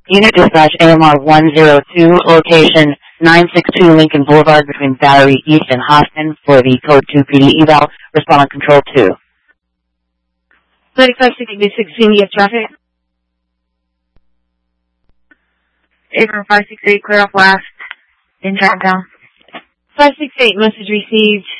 Unit dispatch AMR 102, location 962 Lincoln Boulevard between Battery East and Houston for the Code 2 PD eval. Respond on Control 2. 3560 EF traffic. Abram 568, clear off last in downtown. 568, message received.